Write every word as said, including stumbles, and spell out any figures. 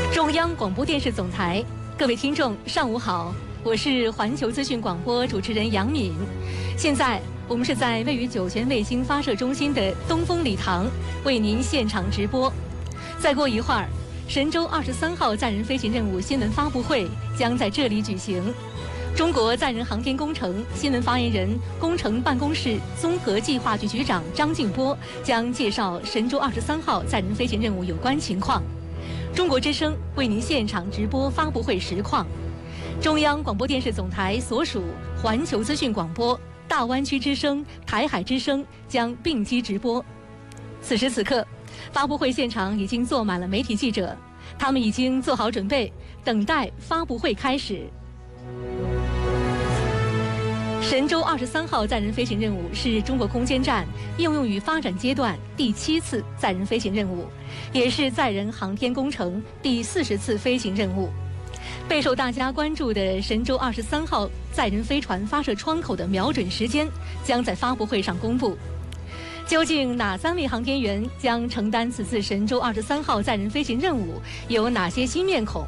中央广播电视总台，各位听众，上午好，我是环球资讯广播主持人杨敏。现在我们是在位于酒泉卫星发射中心的东风礼堂为您现场直播。再过一会儿，神舟二十三号载人飞行任务新闻发布会将在这里举行。中国载人航天工程新闻发言人、工程办公室综合计划局局长张静波将介绍神舟二十三号载人飞行任务有关情况。中国之声为您现场直播发布会实况。中央广播电视总台所属环球资讯广播、大湾区之声、台海之声将并机直播。此时此刻，发布会现场已经坐满了媒体记者，他们已经做好准备，等待发布会开始。神舟二十三号载人飞行任务是中国空间站应用与发展阶段第七次载人飞行任务，也是载人航天工程第四十次飞行任务。备受大家关注的神舟二十三号载人飞船发射窗口的瞄准时间将在发布会上公布。究竟哪三位航天员将承担此次神舟二十三号载人飞行任务？有哪些新面孔？